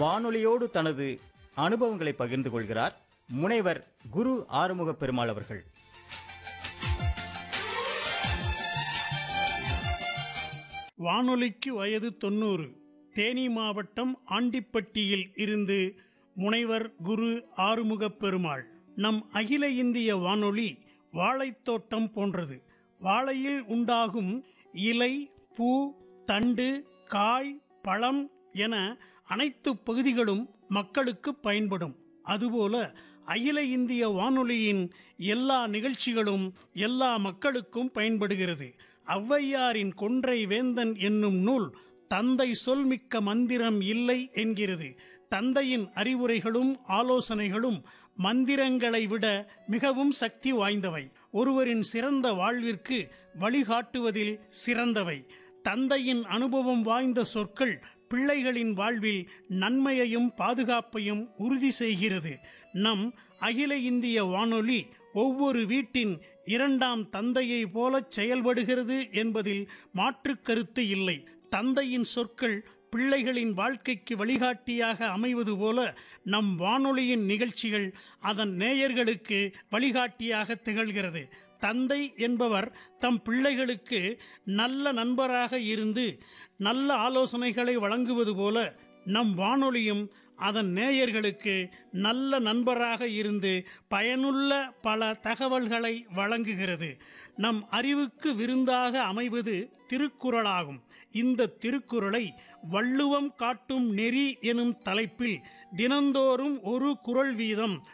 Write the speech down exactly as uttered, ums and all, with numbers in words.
வானொலியோடு தனது அனுபவங்களை பகிர்ந்து கொள்கிறார் முனைவர் குரு ஆறுமுக பெருமாள் அவர்கள். வானொலிக்கு வயது தொண்ணூறு. தேனி மாவட்டம் ஆண்டிப்பட்டியில் இருந்து முனைவர் குரு ஆறுமுக பெருமாள். நம் அகில இந்திய வானொலி வாழைத்தோட்டம் போன்றது. வாழையில் உண்டாகும் இலை, பூ, தண்டு, காய், பழம் என அனைத்து பகுதிகளும் மக்களுக்கு பயன்படும். அதுபோல அகில இந்திய வானொலியின் எல்லா நிகழ்ச்சிகளும் எல்லா மக்களுக்கும் பயன்படுகிறது. ஔவையாரின் கொன்றை வேந்தன் என்னும் நூல் தந்தை சொல்மிக்க மந்திரம் இல்லை என்கிறது. தந்தையின் அறிவுரைகளும் ஆலோசனைகளும் மந்திரங்களை விட மிகவும் சக்தி வாய்ந்தவை. ஒருவரின் சிறந்த வாழ்விற்கு வழிகாட்டுவதில் சிறந்தவை. தந்தையின் அனுபவம் வாய்ந்த சொற்கள் பிள்ளைகளின் வாழ்வில் நன்மையையும் பாதுகாப்பையும் உறுதி செய்கிறது. நம் அகில இந்திய வானொலி ஒவ்வொரு வீட்டின் இரண்டாம் தந்தையை போல செயல்படுகிறது என்பதில் மாற்று கருத்து இல்லை. தந்தையின் சொற்கள் பிள்ளைகளின் வாழ்க்கைக்கு வழிகாட்டியாக அமைவது போல நம் வானொலியின் நிகழ்ச்சிகள் அதன் நேயர்களுக்கு வழிகாட்டியாக திகழ்கிறது. தந்தை என்பவர் தம் பிள்ளைகளுக்கு நல்ல நண்பராக இருந்து நல்ல ஆலோசனைகளை வழங்குவது போல நம் வானொலியும் அதன் நேயர்களுக்கு நல்ல நண்பராக இருந்து பயனுள்ள பல தகவல்களை வழங்குகிறது. நம் அறிவுக்கு விருந்தாக அமைவது திருக்குறளாகும். இந்த திருக்குறளை வள்ளுவம் காட்டும் நெறி எனும் தலைப்பில் தினந்தோறும் ஒரு குறள் வீதம்